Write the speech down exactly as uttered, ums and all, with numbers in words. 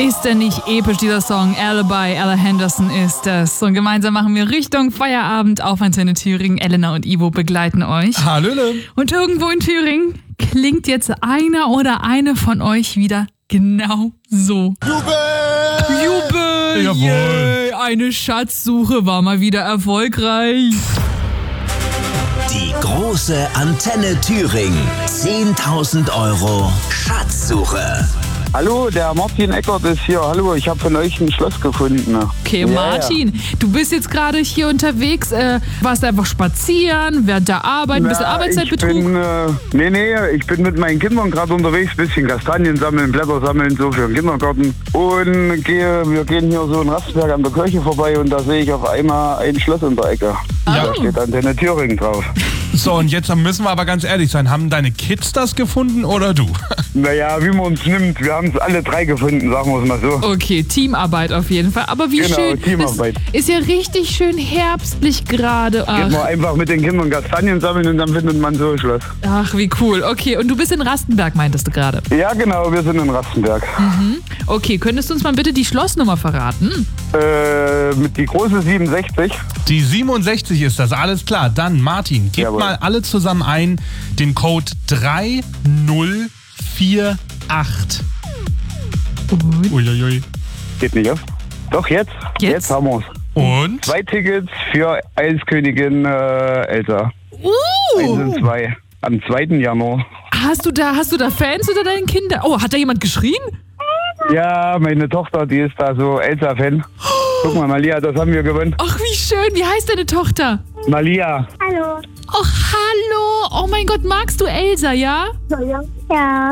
Ist denn nicht episch, dieser Song? Alibi, Ella Henderson ist das. Und gemeinsam machen wir Richtung Feierabend auf Antenne Thüringen. Elena und Ivo begleiten euch. Hallöle. Und irgendwo in Thüringen klingt jetzt einer oder eine von euch wieder genau so. Jubel! Jubel! Jawohl. Yay, eine Schatzsuche war mal wieder erfolgreich. Die große Antenne Thüringen. zehntausend Euro Schatzsuche. Hallo, der Martin Eckert ist hier. Hallo, ich habe von euch ein Schloss gefunden. Okay, Ja, Martin, du bist jetzt gerade hier unterwegs. Äh, warst einfach spazieren, während der Arbeit, ein bisschen Na, Arbeitszeitbetrug? Ich bin, äh, nee, nee, ich bin mit meinen Kindern gerade unterwegs, bisschen Kastanien sammeln, Blätter sammeln, so für den Kindergarten. Und gehe, wir gehen hier so in Rastenberg an der Kirche vorbei und da sehe ich auf einmal ein Schloss in der Ecke. Ja. Da steht Antenne Thüringen drauf. So, und jetzt müssen wir aber ganz ehrlich sein. Haben deine Kids das gefunden oder du? Naja, wie man uns nimmt, wir haben es alle drei gefunden, sagen wir es mal so. Okay, Teamarbeit auf jeden Fall. Aber wie Genau, schön. Teamarbeit. Das ist ja richtig schön herbstlich gerade. Ach, Geht man einfach mit den Kindern Kastanien sammeln und dann findet man so ein Schloss. ach, wie cool. Okay, und du bist in Rastenberg, meintest du gerade. Ja, genau, wir sind in Rastenberg. Okay, könntest du uns mal bitte die Schlossnummer verraten? Äh, mit die große siebenundsechzig. Die siebenundsechzig ist das, alles klar. Dann, Martin, gib Jawohl. mal alle zusammen ein den Code drei null vier acht. Und? Uiuiui. Geht nicht auf. Doch, jetzt. Jetzt? Jetzt haben wir's. Und? Zwei Tickets für Eiskönigin äh, Elsa. Eins Uh, und zwei. Am zweiten Januar. hast du da, hast du da Fans unter deinen Kindern? Oh, hat da jemand geschrien? Ja, meine Tochter, die ist da so Elsa-Fan. Guck mal, Malia, das haben wir gewonnen. Ach, wie schön. Wie heißt deine Tochter? Malia. Hallo. Oh, hallo. Oh mein Gott, magst du Elsa, ja? Ja.